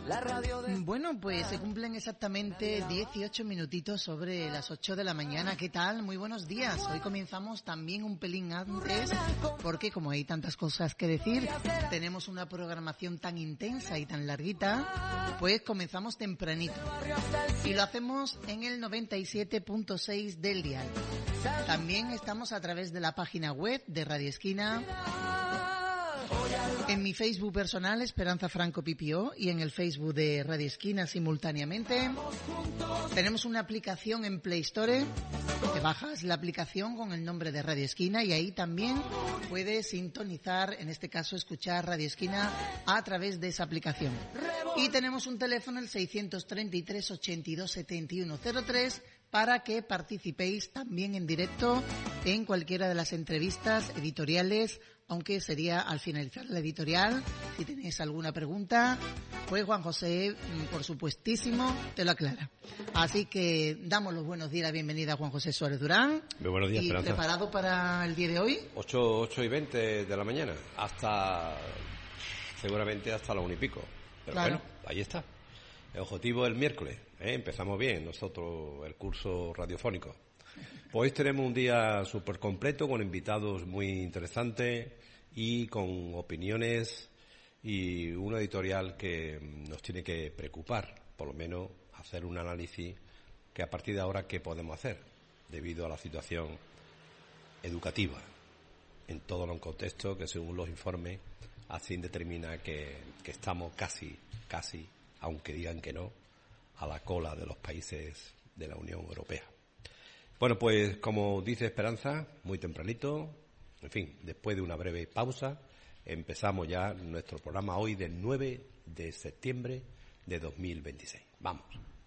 Bueno, pues se cumplen exactamente 18 minutitos sobre las 8 de la mañana. ¿Qué tal? Muy buenos días. Hoy comenzamos también un pelín antes porque como hay tantas cosas que decir, tenemos una programación tan intensa y tan larguita, pues comenzamos tempranito. Y lo hacemos en el 97.6 del dial. También estamos a través de la página web de Radio Esquina, en mi Facebook personal, Esperanza Franco Pipió, y en el Facebook de Radio Esquina simultáneamente. Tenemos una aplicación en Play Store. Te bajas la aplicación con el nombre de Radio Esquina y ahí también puedes sintonizar, en este caso escuchar Radio Esquina a través de esa aplicación. Y tenemos un teléfono, el 633 82 71 03, para que participéis también en directo en cualquiera de las entrevistas editoriales, aunque sería al finalizar la editorial. Si tenéis alguna pregunta, pues Juan José, por supuestísimo, te lo aclara. Así que damos los buenos días, la bienvenida a Juan José Suárez Durán. Muy buenos días, ¿Y Esperanza? preparado para el día de hoy? 8:20 de la mañana, seguramente hasta la 1:00. Pero claro. Bueno, ahí está. El objetivo es el miércoles, empezamos bien nosotros el curso radiofónico. Pues hoy tenemos un día súper completo con invitados muy interesantes y con opiniones y una editorial que nos tiene que preocupar, por lo menos hacer un análisis que a partir de ahora qué podemos hacer debido a la situación educativa en todos los contextos que según los informes así determina que estamos casi, aunque digan que no, a la cola de los países de la Unión Europea. Bueno, pues como dice Esperanza, muy tempranito, en fin, después de una breve pausa, empezamos ya nuestro programa hoy del 9 de septiembre de 2026. Vamos.